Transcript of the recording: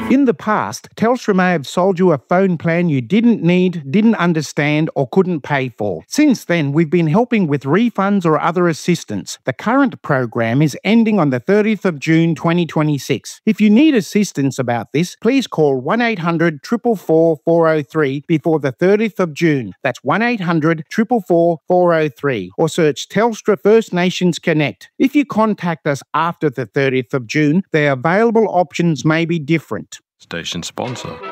In the past, Telstra may have sold you a phone plan you didn't need, didn't understand, or couldn't pay for. Since then, we've been helping with refunds or other assistance. The current program is ending on the 30th of June 2026. If you need assistance about this, please call 1800 444 403 before the 30th of June. That's 1800 444 403, or search Telstra First Nations Connect. If you contact us after the 30th of June, the available options may be different. Station sponsor.